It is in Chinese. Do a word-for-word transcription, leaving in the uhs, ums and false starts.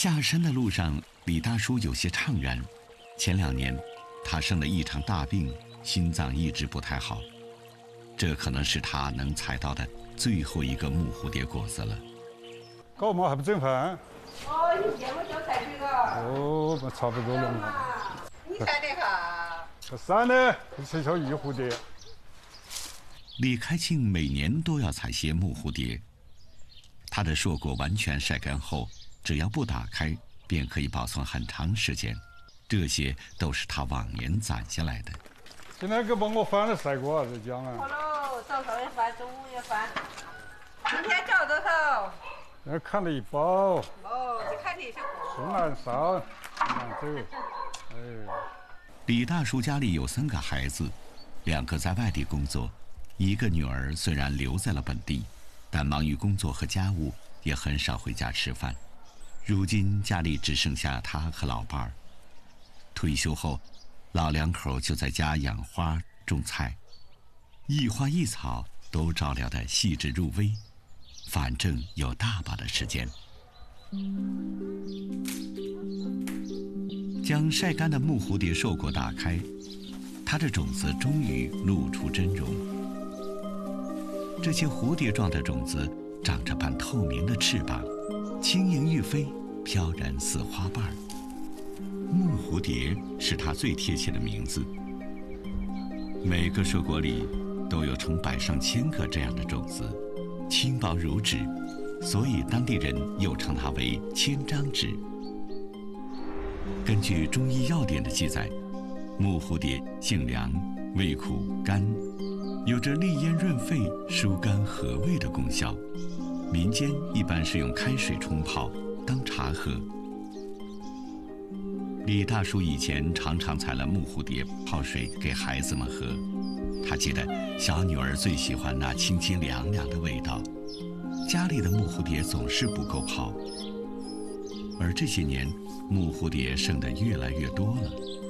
下山的路上，李大叔有些怅然。前两年，他生了一场大病，心脏一直不太好。这可能是他能采到的最后一个木蝴蝶果子了。 搞嘛还不整饭？ 哦，你见我就在这个。 哦，那差不多了。 你看这个。 这山呢，是条玉蝴蝶。 李开庆每年都要采些木蝴蝶，它的硕果完全晒干后，只要不打开，便可以保存很长时间。这些都是他往年攒下来的。 今天给帮我翻了晒过啊，这姜啊。 好喽，早上也翻，中午也翻。今天找多少？ 那看了一包。 哦，你看这些果。 东南上，西南走。哎。 李大叔家里有三个孩子，两个在外地工作，一个女儿虽然留在了本地，但忙于工作和家务，也很少回家吃饭。如今家里只剩下他和老伴儿。退休后，老两口就在家养花种菜，一花一草都照料得细致入微，反正有大把的时间。将晒干的木蝴蝶硕果打开，它的种子终于露出真容。这些蝴蝶状的种子长着半透明的翅膀，轻盈欲飞，飘然似花瓣儿。木蝴蝶是它最贴切的名字。每个硕果里都有成百上千个这样的种子，轻薄如纸，所以当地人又称它为千张纸。根据中医药典的记载，木蝴蝶性凉，味苦甘，有着利咽润肺、疏肝和胃的功效。民间一般是用开水冲泡当茶喝。李大叔以前常常采了木蝴蝶泡水给孩子们喝，他记得小女儿最喜欢那清清凉凉的味道。家里的木蝴蝶总是不够泡，而这些年木蝴蝶生得越来越多了。